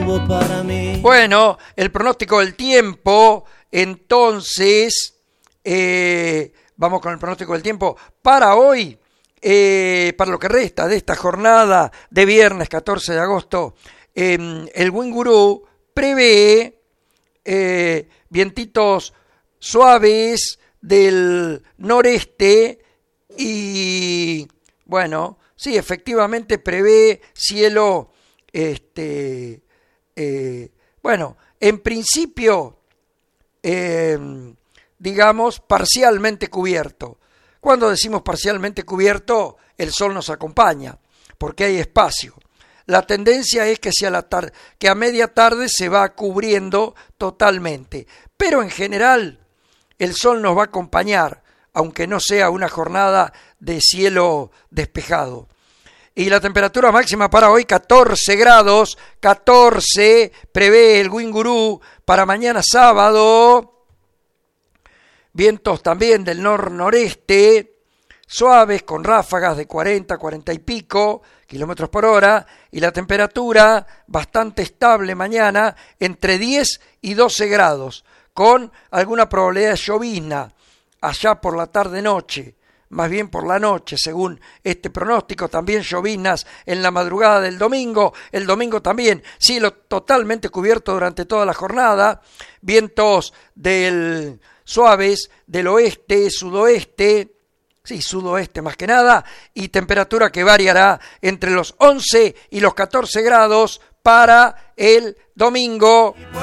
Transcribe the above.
tuvo para mí. Bueno, el pronóstico del tiempo, entonces, vamos con el pronóstico del tiempo para hoy, para lo que resta de esta jornada de viernes 14 de agosto, el Wind Guru prevé vientitos suaves del noreste y, bueno, sí, efectivamente prevé cielo, bueno, en principio, digamos, parcialmente cubierto. Cuando decimos parcialmente cubierto, el sol nos acompaña, porque hay espacio. La tendencia es que que a media tarde se va cubriendo totalmente, pero en general el sol nos va a acompañar, aunque no sea una jornada de cielo despejado. Y la temperatura máxima para hoy, 14 grados, 14, prevé el Wind Guru para mañana sábado. Vientos también del nor-noreste, suaves con ráfagas de 40, 40 y pico kilómetros por hora, y la temperatura bastante estable mañana, entre 10 y 12 grados, con alguna probabilidad de llovizna allá por la tarde-noche, más bien por la noche, según este pronóstico. También lloviznas en la madrugada del domingo, el domingo también, cielo totalmente cubierto durante toda la jornada, vientos suaves del oeste, sudoeste, sí, sudoeste más que nada, y temperatura que variará entre los 11 y los 14 grados para el domingo.